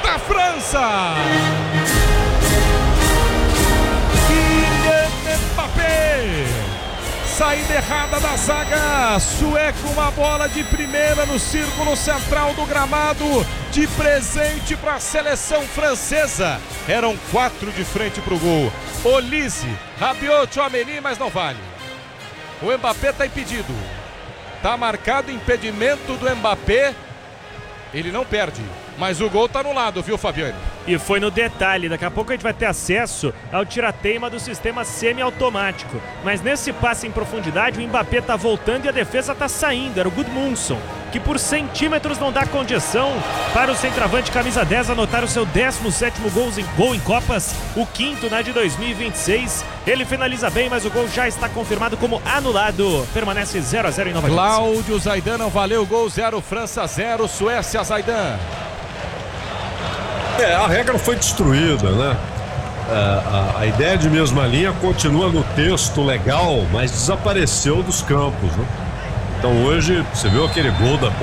da França. Kylian Mbappé. Saída errada da zaga, sueco, uma bola de primeira no círculo central do gramado, de presente para a seleção francesa. Eram 4 de frente para o gol. Olise, Rabiot, Tchouaméni, mas não vale. O Mbappé está impedido. Está marcado impedimento do Mbappé. Ele não perde, mas o gol está anulado, viu, Fabiano? E foi no detalhe, daqui a pouco a gente vai ter acesso ao tirateima do sistema semiautomático. Mas nesse passe em profundidade, o Mbappé está voltando e a defesa está saindo. Era o Gudmundsson, que por centímetros não dá condição para o centroavante camisa 10 anotar o seu 17º gol em Copas, o 5º na de 2026. Ele finaliza bem, mas o gol já está confirmado como anulado. Permanece 0-0 em Nova York. Cláudio Zaidan não valeu, gol 0, França 0, Suécia, Zaidan. A regra foi destruída, né? A ideia de mesma linha continua no texto legal, mas desapareceu dos campos, né? Então hoje, você viu aquele gol da